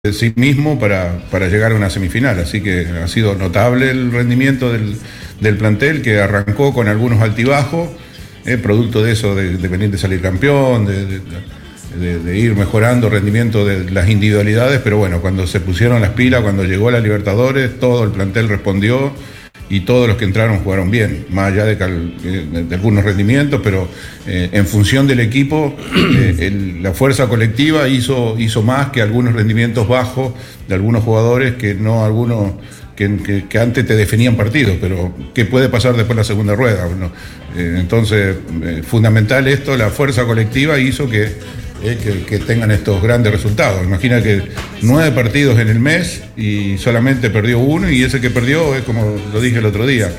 de sí mismo para llegar a una semifinal, así que ha sido notable el rendimiento del plantel, que arrancó con algunos altibajos, producto de eso, de venir de salir campeón, de ir mejorando rendimiento de las individualidades, pero bueno, cuando se pusieron las pilas, cuando llegó la Libertadores, todo el plantel respondió y todos los que entraron jugaron bien, más allá de algunos rendimientos, pero en función del equipo, la fuerza colectiva hizo más que algunos rendimientos bajos de algunos jugadores que antes te definían partidos, pero que puede pasar después la segunda rueda, ¿no? Entonces, fundamental esto, la fuerza colectiva hizo que tengan estos grandes resultados. Imagina que 9 partidos en el mes y solamente perdió uno, y ese que perdió es como lo dije el otro día,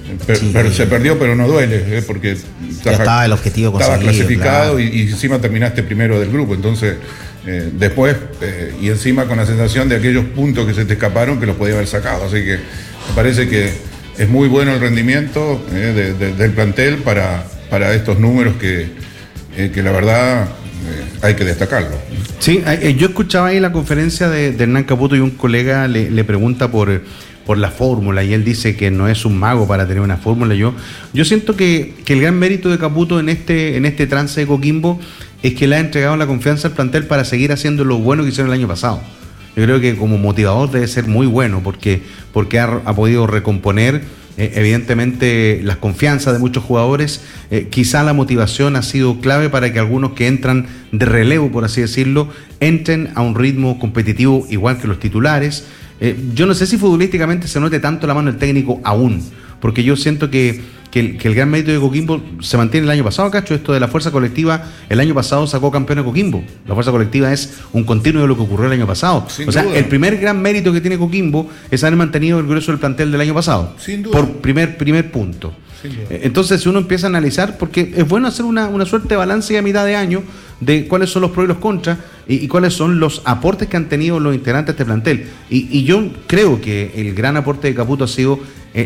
se perdió pero no duele, porque ya estaba el objetivo conseguido, estaba clasificado, claro. y encima terminaste primero del grupo, entonces después y encima con la sensación de aquellos puntos que se te escaparon que los podía haber sacado, así que me parece que es muy bueno el rendimiento del plantel para estos números que la verdad hay que destacarlo. Sí, yo escuchaba ahí la conferencia de Hernán Caputo, y un colega le pregunta por la fórmula, y él dice que no es un mago para tener una fórmula. Yo siento que el gran mérito de Caputo en este trance de Coquimbo es que le ha entregado la confianza al plantel para seguir haciendo lo bueno que hicieron el año pasado. Yo creo que como motivador debe ser muy bueno, porque ha podido recomponer evidentemente las confianzas de muchos jugadores. Quizá la motivación ha sido clave para que algunos que entran de relevo, por así decirlo, entren a un ritmo competitivo igual que los titulares. Yo no sé si futbolísticamente se note tanto la mano del técnico aún, porque yo siento que el gran mérito de Coquimbo se mantiene el año pasado, Cacho. Esto de la fuerza colectiva, el año pasado sacó campeón a Coquimbo. La fuerza colectiva es un continuo de lo que ocurrió el año pasado. Sin duda. El primer gran mérito que tiene Coquimbo es haber mantenido el grueso del plantel del año pasado. Sin duda. Por primer punto. Entonces, si uno empieza a analizar, porque es bueno hacer una suerte de balance a mitad de año de cuáles son los pros y los contras, y cuáles son los aportes que han tenido los integrantes de este plantel. Y yo creo que el gran aporte de Caputo ha sido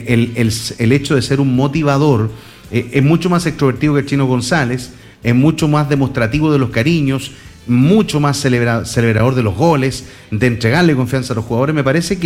el hecho de ser un motivador. Es mucho más extrovertido que el Chino González, es mucho más demostrativo de los cariños, mucho más celebrador de los goles, de entregarle confianza a los jugadores. Me parece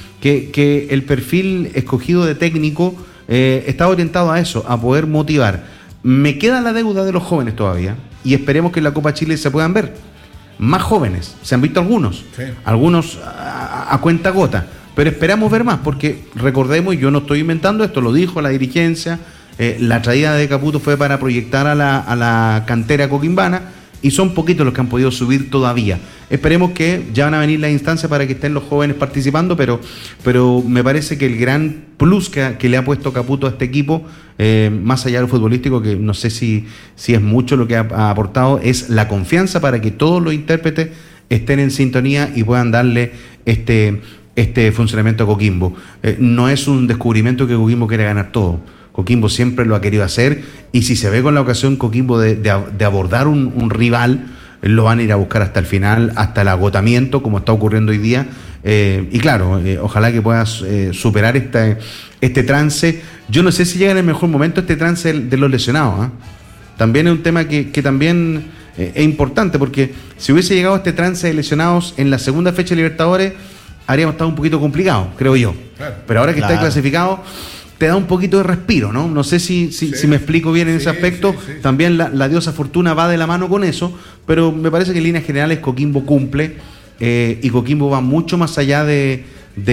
que el perfil escogido de técnico está orientado a eso, a poder motivar. Me queda la deuda de los jóvenes todavía, y esperemos que en la Copa Chile se puedan ver más jóvenes. Se han visto algunos, sí. Algunos a cuenta gota, pero esperamos ver más, porque recordemos, y yo no estoy inventando esto, lo dijo la dirigencia, la traída de Caputo fue para proyectar a la cantera coquimbana, y son poquitos los que han podido subir todavía. Esperemos que ya van a venir las instancias para que estén los jóvenes participando, pero me parece que el gran plus que le ha puesto Caputo a este equipo, más allá de lo futbolístico, que no sé si es mucho lo que ha aportado, es la confianza para que todos los intérpretes estén en sintonía y puedan darle este funcionamiento a Coquimbo. No es un descubrimiento que Coquimbo quiere ganar todo. Coquimbo siempre lo ha querido hacer, y si se ve con la ocasión Coquimbo de abordar un rival, lo van a ir a buscar hasta el final, hasta el agotamiento, como está ocurriendo hoy día. Y claro, ojalá que puedas superar este trance. Yo no sé si llega en el mejor momento este trance de los lesionados, ¿eh? También es un tema que también es importante, porque si hubiese llegado este trance de lesionados en la segunda fecha de Libertadores, habríamos estado un poquito complicado, creo yo. Claro. Pero ahora que está clasificado, te da un poquito de respiro, ¿no? No sé si me explico bien en ese aspecto. Sí. También la diosa Fortuna va de la mano con eso, pero me parece que en líneas generales Coquimbo cumple, y Coquimbo va mucho más allá del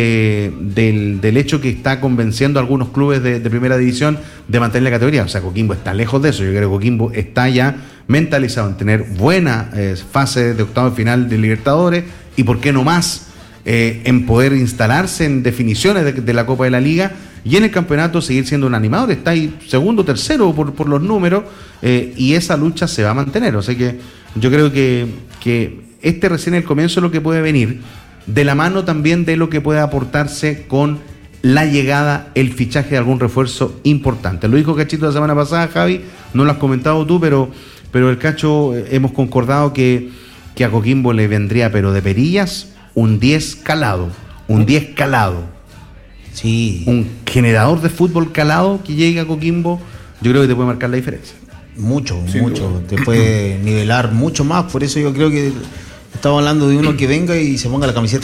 hecho que está convenciendo a algunos clubes de primera división de mantener la categoría. O sea, Coquimbo está lejos de eso. Yo creo que Coquimbo está ya mentalizado en tener buena fase de octavo de final de Libertadores, y por qué no más en poder instalarse en definiciones de la Copa de la Liga, y en el campeonato seguir siendo un animador. Está ahí segundo, tercero por los números, y esa lucha se va a mantener. O sea que yo creo que recién el comienzo es lo que puede venir, de la mano también de lo que puede aportarse con la llegada, el fichaje de algún refuerzo importante. Lo dijo Cachito la semana pasada, Javi, no lo has comentado tú, pero el Cacho, hemos concordado que a Coquimbo le vendría, pero de perillas, un 10 calado. Sí. Un generador de fútbol calado que llegue a Coquimbo, yo creo que te puede marcar la diferencia. Mucho. Te puede nivelar mucho más. Por eso yo creo que Estamos hablando de uno que venga y se ponga la camiseta